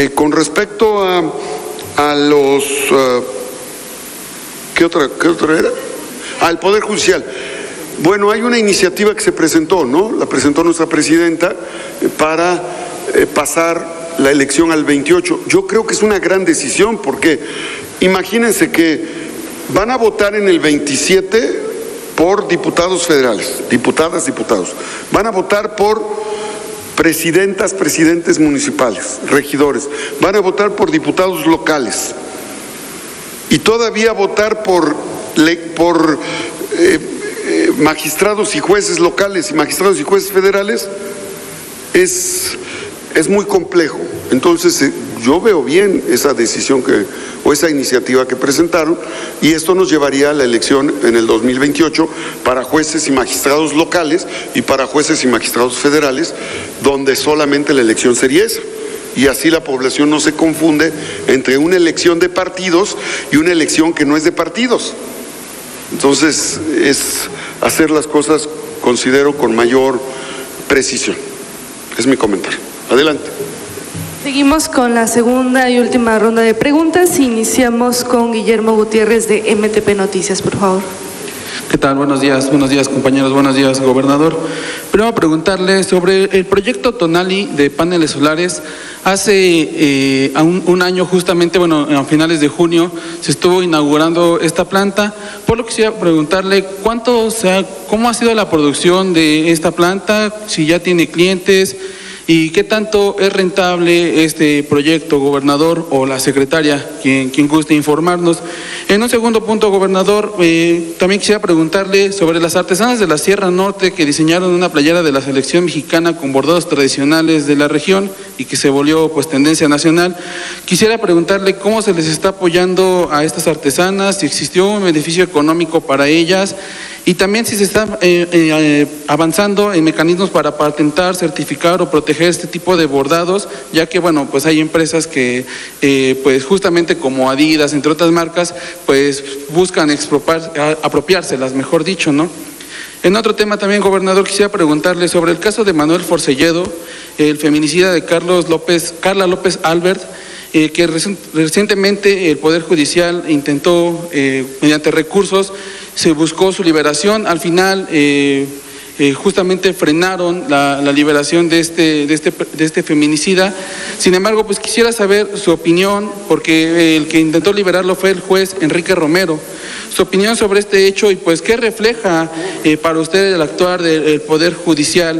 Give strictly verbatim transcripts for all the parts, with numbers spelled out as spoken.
Eh, con respecto a, a los... Uh, ¿qué, otra, ¿Qué otra era? Al Poder Judicial. Bueno, hay una iniciativa que se presentó, ¿no? La presentó nuestra presidenta eh, para eh, pasar la elección al veintiocho. Yo creo que es una gran decisión porque imagínense que van a votar en el veintisiete por diputados federales, diputadas, diputados. Van a votar por presidentas, presidentes municipales, regidores. Van a votar por diputados locales. Y todavía votar por, por eh, eh, magistrados y jueces locales y magistrados y jueces federales es, es muy complejo. Entonces, eh, yo veo bien esa decisión que, o esa iniciativa que presentaron, y esto nos llevaría a la elección en el dos mil veintiocho para jueces y magistrados locales y para jueces y magistrados federales, donde solamente la elección sería esa. Y así la población no se confunde entre una elección de partidos y una elección que no es de partidos. Entonces, es hacer las cosas, considero, con mayor precisión. Es mi comentario. Adelante. Seguimos con la segunda y última ronda de preguntas. Iniciamos con Guillermo Gutiérrez de M T P Noticias, por favor. ¿Qué tal? Buenos días, buenos días compañeros, buenos días gobernador. Primero preguntarle sobre el proyecto Tonali de paneles solares. Hace eh, un, un año justamente, bueno, a finales de junio, se estuvo inaugurando esta planta. Por lo que quisiera preguntarle cuánto, o sea, cómo ha sido la producción de esta planta, si ya tiene clientes, ¿y qué tanto es rentable este proyecto, gobernador, o la secretaria, quien, quien guste informarnos? En un segundo punto, gobernador, eh, también quisiera preguntarle sobre las artesanas de la Sierra Norte que diseñaron una playera de la selección mexicana con bordados tradicionales de la región y que se volvió pues tendencia nacional. Quisiera preguntarle cómo se les está apoyando a estas artesanas, si existió un beneficio económico para ellas, y también si se está eh, eh, avanzando en mecanismos para patentar, certificar o proteger este tipo de bordados, ya que bueno, pues hay empresas que eh, pues justamente como Adidas, entre otras marcas, pues buscan expropiar, apropiárselas, mejor dicho, ¿no? En otro tema también, gobernador, quisiera preguntarle sobre el caso de Manuel Forcelledo, el feminicida de Carlos López, Carla López Albert, eh, que recientemente el Poder Judicial intentó, eh, mediante recursos, se buscó su liberación. Al final, eh, eh, justamente frenaron la, la liberación de este, de, este, de este feminicida. Sin embargo, pues quisiera saber su opinión, porque el que intentó liberarlo fue el juez Enrique Romero. Su opinión sobre este hecho y pues qué refleja eh, para usted el actuar del Poder Judicial,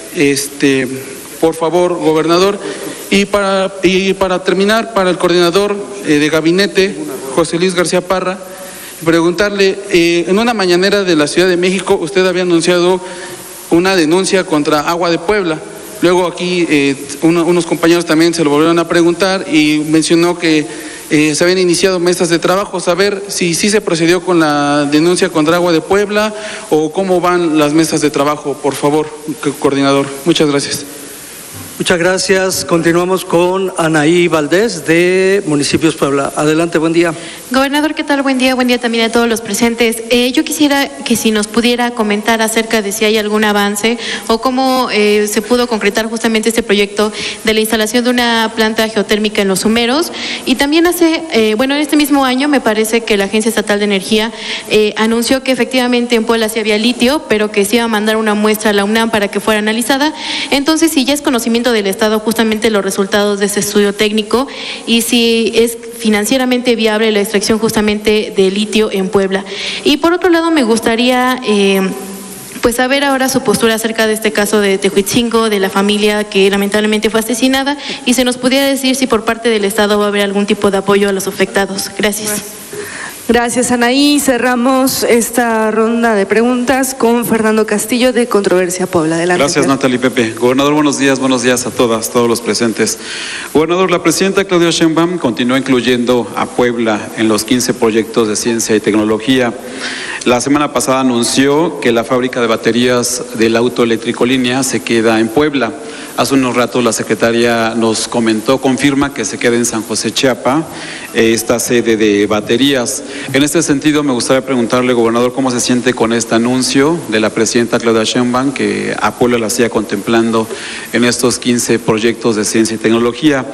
este, por favor, gobernador. Y para, y para terminar, para el coordinador eh, de gabinete, José Luis García Parra, preguntarle, eh, en una mañanera de la Ciudad de México, usted había anunciado una denuncia contra Agua de Puebla. Luego aquí eh, uno, unos compañeros también se lo volvieron a preguntar y mencionó que eh, se habían iniciado mesas de trabajo. Saber si sí se procedió con la denuncia contra Agua de Puebla o cómo van las mesas de trabajo, por favor, coordinador. Muchas gracias. Muchas gracias. Continuamos con Anaí Valdés de Municipios Puebla. Adelante, buen día. Gobernador, ¿qué tal? Buen día, buen día también a todos los presentes. Eh, yo quisiera que si nos pudiera comentar acerca de si hay algún avance o cómo eh, se pudo concretar justamente este proyecto de la instalación de una planta geotérmica en Los Humeros. Y también hace, eh, bueno, en este mismo año me parece que la Agencia Estatal de Energía eh, anunció que efectivamente en Puebla sí había litio, pero que se iba a mandar una muestra a la UNAM para que fuera analizada. Entonces, si ya es conocimiento del Estado justamente los resultados de ese estudio técnico y si es financieramente viable la extracción justamente de litio en Puebla. Y por otro lado me gustaría eh, pues saber ahora su postura acerca de este caso de Tehuitzingo, de la familia que lamentablemente fue asesinada, y se nos pudiera decir si por parte del Estado va a haber algún tipo de apoyo a los afectados. Gracias. Gracias, Anaí. Cerramos esta ronda de preguntas con Fernando Castillo de Controversia Puebla. Adelante. Gracias, Natalie Pepe. Gobernador, buenos días, buenos días a todas, todos los presentes. Gobernador, la presidenta Claudia Sheinbaum continúa incluyendo a Puebla en los quince proyectos de ciencia y tecnología. La semana pasada anunció que la fábrica de baterías del auto eléctrico línea se queda en Puebla. Hace unos ratos la secretaria nos comentó, confirma que se queda en San José, Chiapa, esta sede de baterías. En este sentido, me gustaría preguntarle, gobernador, cómo se siente con este anuncio de la presidenta Claudia Sheinbaum, que a Puebla la siga contemplando en estos quince proyectos de ciencia y tecnología.